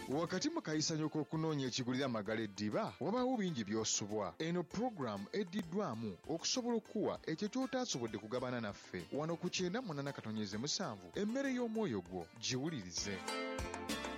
wakati mu kayisanyo k'okunoonya ekigulira amagala eddiba wabaawo bingi by'osubwa. Eno pulogulaamu eddiddwamu okusobola okuwa ekyo ky'otaasobodde kugabana naffe wano ku 98.7 emmere y'omwoyo gwo giwulirize.